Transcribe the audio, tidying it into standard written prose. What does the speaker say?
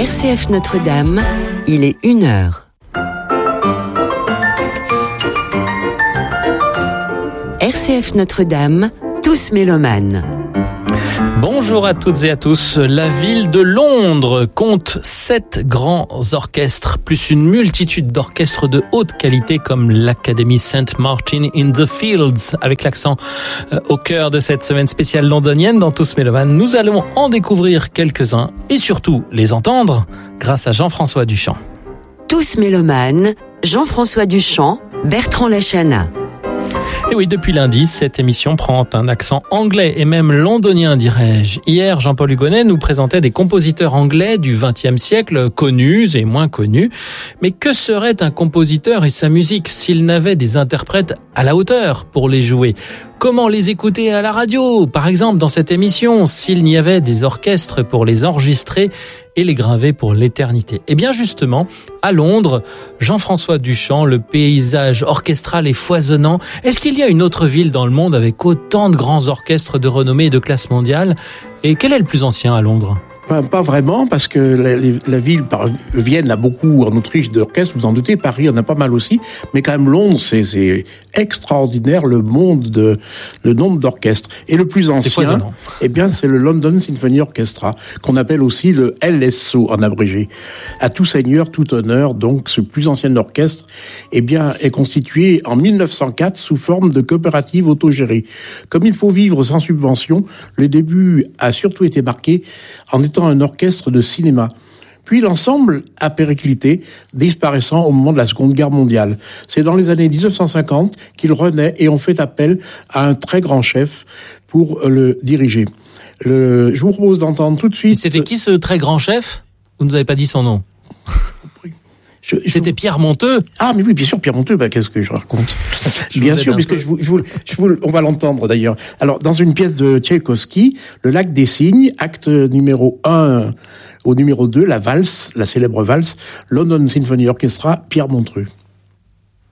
RCF Notre-Dame, il est 1h. RCF Notre-Dame, tous mélomanes. Bonjour à toutes et à tous. La ville de Londres compte 7 grands orchestres, plus une multitude d'orchestres de haute qualité comme l'Académie St. Martin in the Fields. Avec l'accent au cœur de cette semaine spéciale londonienne dans Tous Mélomanes, nous allons en découvrir quelques-uns et surtout les entendre grâce à Jean-François Duchamp. Tous mélomanes, Jean-François Duchamp, Bertrand Lachana. Et oui, depuis lundi, cette émission prend un accent anglais et même londonien, dirais-je. Hier, Jean-Paul Hugonnet nous présentait des compositeurs anglais du XXe siècle, connus et moins connus. Mais que serait un compositeur et sa musique s'il n'avait des interprètes à la hauteur pour les jouer ? Comment les écouter à la radio, par exemple, dans cette émission, s'il n'y avait des orchestres pour les enregistrer et les graver pour l'éternité ? Eh bien justement, à Londres, Jean-François Duchamp, le paysage orchestral est foisonnant. Est-ce qu'il y a une autre ville dans le monde avec autant de grands orchestres de renommée et de classe mondiale ? Et quel est le plus ancien à Londres ? Pas vraiment, parce que la ville, Vienne a beaucoup en Autriche d'orchestres, vous en doutez, Paris en a pas mal aussi, mais quand même Londres, c'est extraordinaire le nombre d'orchestres. Et le plus ancien, eh bien, c'est le London Symphony Orchestra, qu'on appelle aussi le LSO en abrégé. À tout seigneur, tout honneur, donc ce plus ancien orchestre, eh bien, est constitué en 1904 sous forme de coopérative autogérée. Comme il faut vivre sans subvention, le début a surtout été marqué en étant un orchestre de cinéma. Puis l'ensemble a périclité, disparaissant au moment de la Seconde Guerre mondiale. C'est dans les années 1950 qu'il renaît et on fait appel à un très grand chef pour le diriger. Je vous propose d'entendre tout de suite... C'était qui ce très grand chef ? Vous ne nous avez pas dit son nom. C'était Pierre Monteux. Ah, mais oui, bien sûr, Pierre Monteux, qu'est-ce que je raconte ? Bien sûr, puisque on va l'entendre d'ailleurs. Alors, dans une pièce de Tchaïkovski, Le Lac des Cygnes, acte numéro 1 au numéro 2, la valse, la célèbre valse, London Symphony Orchestra, Pierre Monteux.